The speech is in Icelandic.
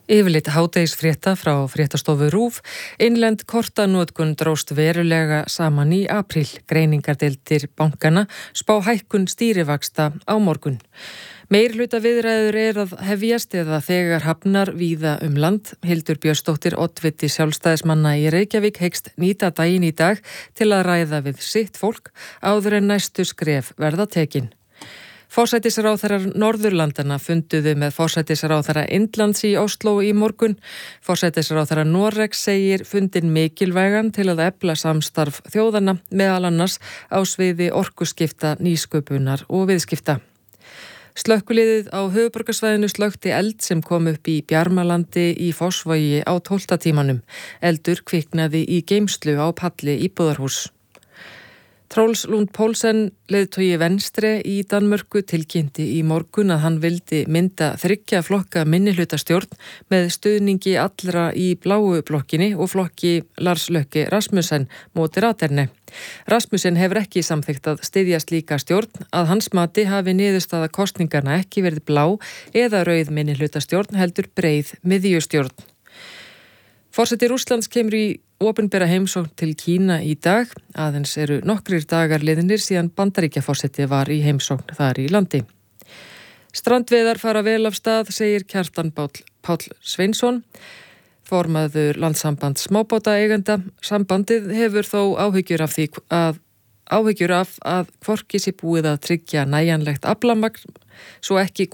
Yfirleitt hádegisfrétta frá fréttastofu RÚV. Innlend kortanotkun dróst verulega saman í apríl. Greiningardeildir bankana spá hækkun stýrivaxta á morgun. Meirihluta viðræður að hefjast eða þegar hafnar víða land. Hildur Björnsdóttir, oddviti sjálfstæðismanna í Reykjavík, hyggst nýta daginn í dag til að ræða við sitt fólk áður en næstu skref verða tekin. Forsætisráðherrar Norðurlandana funduðu með forsætisráðherra Indlands í Osló í morgun. Forsætisráðherra Noregs segir fundinn mikilvægan til að efla samstarf þjóðanna, meðal annars á sviði orkuskipta, nýsköpunar og viðskipta. Slökkviliðið á höfuðborgarsvæðinu slökkti eld sem kom upp í Bjarmalandi í Fossvogi á 12. tímanum. Eldur kviknaði í geymslu á palli íbúðarhús. Troels Lund Poulsen, leiðtogi Venstre í Danmörku, tilkynnti í morgun að hann vildi mynda 3 flokka minnihlutastjórn með stuðningi allra í bláu blokkinni og flokki Lars Løkke Rasmussen Moderaterne. Rasmussen hefur ekki samþykkt að styðja slíka stjórn. Að hans mati hafi niðurstaða kosningarna ekki verið blá eða rauð minnihlutastjórn heldur breið miðjustjórn. Forseti Rússlands kemur í opinbera heimsókn til Kína í dag. Aðeins eru nokkrir dagar liðnir síðan Bandaríkjaforseti var í heimsókn þar í landi. Strandveiðar fara vel af stað, segir Kjartan Páll Sveinsson, formaður Landssambands smábátaeigenda. Sambandið hefur þó áhyggjur af að hvorki sé búið að tryggja nægjanlegt aflamagn svo ekki